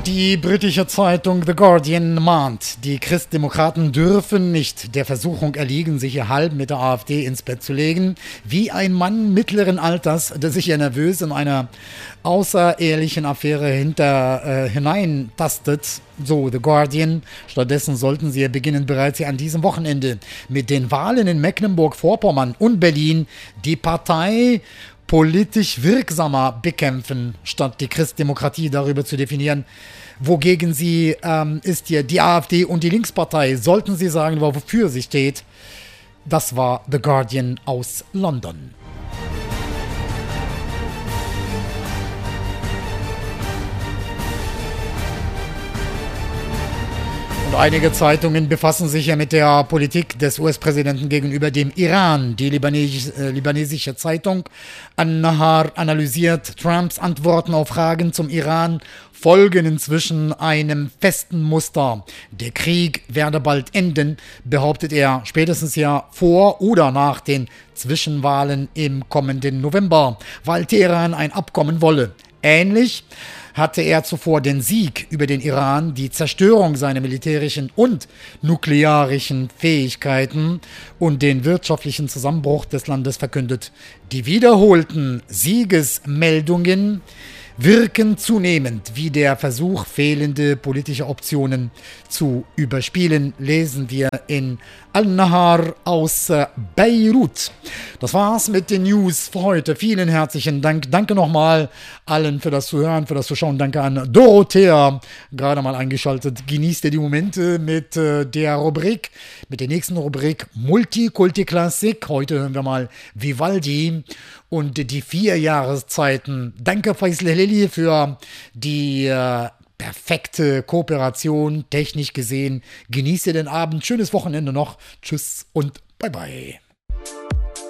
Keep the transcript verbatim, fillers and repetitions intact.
Die britische Zeitung The Guardian mahnt, die Christdemokraten dürfen nicht der Versuchung erliegen, sich hier halb mit der AfD ins Bett zu legen, wie ein Mann mittleren Alters, der sich ja nervös in einer außerehelichen Affäre hinter äh, hineintastet. So The Guardian. Stattdessen sollten sie beginnen, bereits hier an diesem Wochenende mit den Wahlen in Mecklenburg-Vorpommern und Berlin die Partei politisch wirksamer bekämpfen, statt die Christdemokratie darüber zu definieren, wogegen sie ähm, ist hier die AfD und die Linkspartei, sollten sie sagen, wofür sie steht. Das war The Guardian aus London. Und einige Zeitungen befassen sich ja mit der Politik des U S-Präsidenten gegenüber dem Iran. Die libanes- äh, libanesische Zeitung An-Nahar analysiert Trumps Antworten auf Fragen zum Iran, folgen inzwischen einem festen Muster. Der Krieg werde bald enden, behauptet er, spätestens ja vor oder nach den Zwischenwahlen im kommenden November, weil Teheran ein Abkommen wolle. Ähnlich hatte er zuvor den Sieg über den Iran, die Zerstörung seiner militärischen und nuklearischen Fähigkeiten und den wirtschaftlichen Zusammenbruch des Landes verkündet. Die wiederholten Siegesmeldungen wirken zunehmend wie der Versuch, fehlende politische Optionen zu überspielen, lesen wir in Al-Nahar aus äh, Beirut. Das war's mit den News für heute. Vielen herzlichen Dank. Danke nochmal allen für das Zuhören, für das Zuschauen. Danke an Dorothea, gerade mal eingeschaltet. Genießt ihr die Momente mit äh, der Rubrik, mit der nächsten Rubrik Multikulti Klassik. Heute hören wir mal Vivaldi und die vier Jahreszeiten. Danke Faisal Helili für die äh, perfekte Kooperation, technisch gesehen. Genießt ihr den Abend. Schönes Wochenende noch. Tschüss und bye bye.